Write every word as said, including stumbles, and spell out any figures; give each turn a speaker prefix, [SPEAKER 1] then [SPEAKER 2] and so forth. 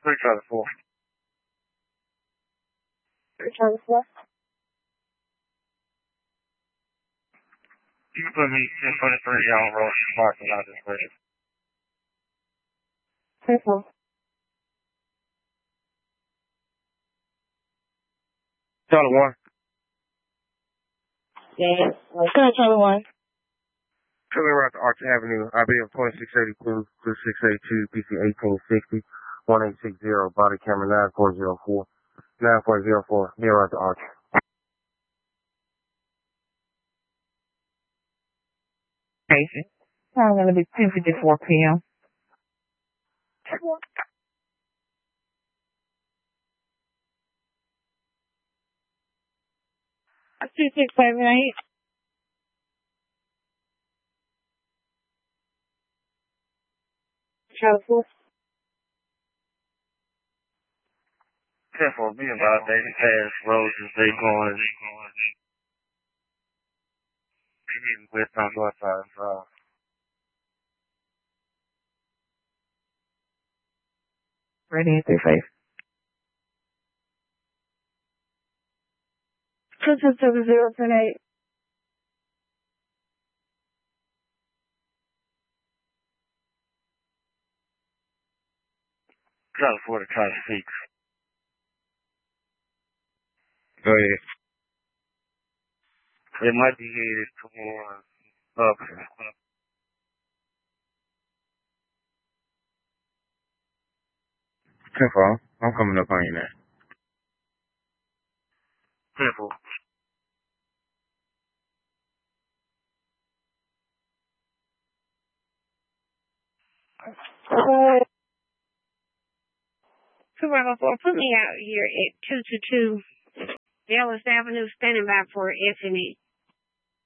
[SPEAKER 1] Three Charlie Four.
[SPEAKER 2] Three Charlie Four.
[SPEAKER 1] You can put me ten twenty-three on road parking lot this way.
[SPEAKER 2] Three four.
[SPEAKER 1] Charlie One.
[SPEAKER 2] Yeah. Good, Charlie One.
[SPEAKER 1] Coming around to Arch Avenue, I B M twenty-six eighty-two, twenty-six eighty-two, P C eighteen sixty, eighteen sixty, body camera nine four zero four, nine four zero four, near around to Arch.
[SPEAKER 2] Station. Time going to be ten fifty-four p.m. two six seven eight. Charlie Four.
[SPEAKER 1] ten four, be about David Pass, roads as they going. West on north side, so.
[SPEAKER 2] Ready at three five. Two two seven zero ten eight.
[SPEAKER 1] Charlie Four to Charlie Six. Go ahead. It might be headed towards up. Careful, I'm coming up on you now. Careful.
[SPEAKER 2] Uh, two one four, put me out here at two two two Dallas Avenue, standing by for F and E.